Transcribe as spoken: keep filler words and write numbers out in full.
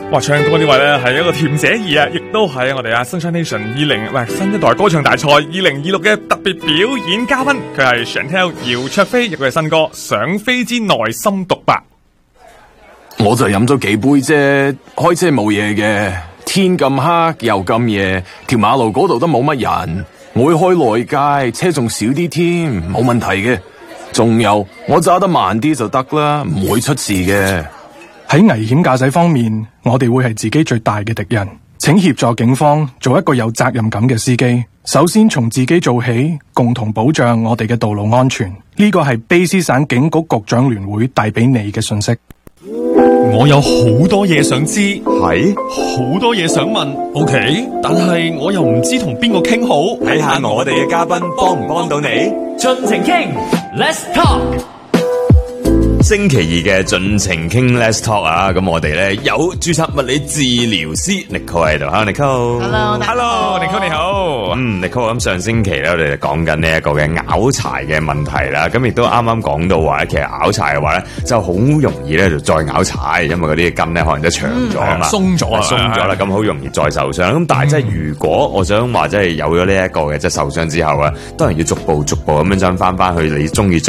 哇，唱歌呢位咧係一個甜姐兒啊，亦都係我哋啊 Sunshine Nation 二零喂新一代歌唱大賽二零二六嘅特別表演嘉賓，佢係 Chantelle 姚焯菲，亦佢嘅新歌《想飛之內心獨白》。 我就飲咗幾杯啫，開車冇嘢嘅。天咁黑又咁夜，條馬路嗰度都冇乜人。我會開內街，車仲少啲添，冇問題嘅。仲有我揸得慢啲就得啦，唔會出事嘅。 喺危險駕駛方面，我哋會係自己最大嘅敵人。請協助警方做一個有責任感嘅司機。首先從自己做起，共同保障我哋嘅道路安全。呢個係卑詩省警局局長聯會帶俾你嘅信息。 我有好多嘢想知， 係好多嘢想問 ，OK， 但係我又唔知同邊個傾好。 睇下我哋嘅嘉賓幫唔幫到你， 盡情傾 ，Let's talk。 星期二嘅盡情傾 Let's Talk 啊，咁我哋咧有註冊物理治療師 Nicole 喺度，Hello Nicole，Hello，Hello，Nicole 你好， 嗯 Nicole，咁上星期咧我哋就講緊呢一個嘅拗柴嘅問題啦，咁亦都啱啱講到話咧，其實拗柴嘅話咧就好容易咧就再拗柴，因為嗰啲筋咧可能都長咗啊嘛， 鬆咗啊， 鬆咗啦，咁好容易再受傷。咁但係即係如果我想話即係有咗呢一個嘅即係受傷之後啊，當然要逐步逐步咁樣將翻翻去你中意